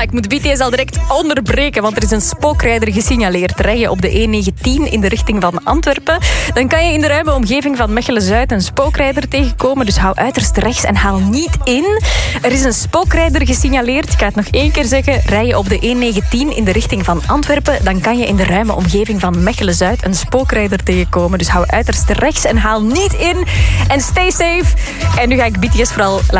Voilà, ik moet BTS al direct onderbreken, want er is een spookrijder gesignaleerd. Rij je op de E19 in de richting van Antwerpen, dan kan je in de ruime omgeving van Mechelen-Zuid een spookrijder tegenkomen. Dus hou uiterst rechts en haal niet in. Er is een spookrijder gesignaleerd. Ik ga het nog 1 keer zeggen. Rij je op de E19 in de richting van Antwerpen, dan kan je in de ruime omgeving van Mechelen-Zuid een spookrijder tegenkomen. Dus hou uiterst rechts en haal niet in. En stay safe. En nu ga ik BTS vooral laten